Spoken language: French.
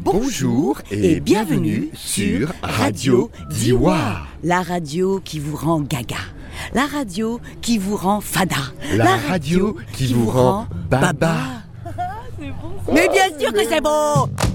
Bonjour et bienvenue sur Radio Diwa. La radio qui vous rend gaga. La radio qui vous rend fada. La radio qui vous rend baba. Mais bien sûr que c'est bon.